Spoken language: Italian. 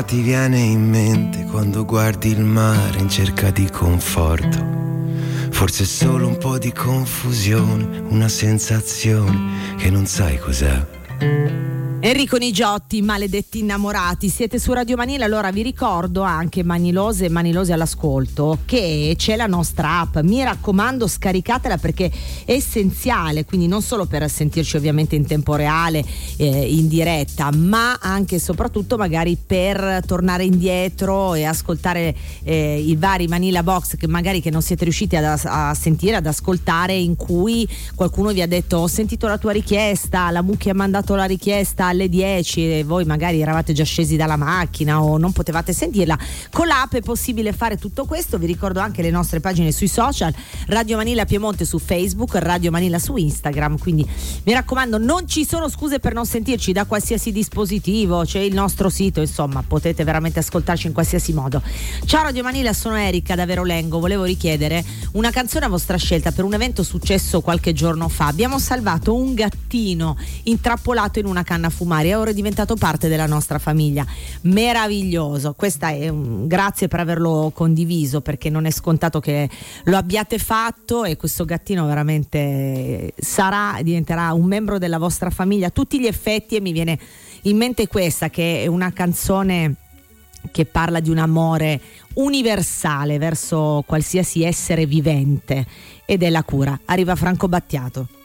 Ti viene in mente quando guardi il mare in cerca di conforto? Forse è solo un po' di confusione, una sensazione che non sai cos'è. Enrico Nigiotti, Maledetti innamorati, siete su Radio Manila. Allora vi ricordo anche, manilose e manilosi all'ascolto, che c'è la nostra app, mi raccomando scaricatela perché è essenziale, quindi non solo per sentirci ovviamente in tempo reale, in diretta, ma anche e soprattutto magari per tornare indietro e ascoltare i vari Manila Box che magari che non siete riusciti a sentire, ad ascoltare, in cui qualcuno vi ha detto ho sentito la tua richiesta, la Mucchi ha mandato la richiesta alle 10 e voi magari eravate già scesi dalla macchina o non potevate sentirla. Con l'app è possibile fare tutto questo. Vi ricordo anche le nostre pagine sui social, Radio Manila Piemonte su Facebook, Radio Manila su Instagram, quindi mi raccomando non ci sono scuse per non sentirci da qualsiasi dispositivo, c'è il nostro sito, insomma potete veramente ascoltarci in qualsiasi modo. Ciao Radio Manila, sono Erika da Verolengo, volevo richiedere una canzone a vostra scelta per un evento successo qualche giorno fa. Abbiamo salvato un gattino intrappolato in una canna fumare e ora è diventato parte della nostra famiglia. Meraviglioso, questa è un grazie per averlo condiviso, perché non è scontato che lo abbiate fatto e questo gattino veramente diventerà un membro della vostra famiglia a tutti gli effetti. E mi viene in mente questa, che è una canzone che parla di un amore universale verso qualsiasi essere vivente ed è la cura. Arriva Franco Battiato.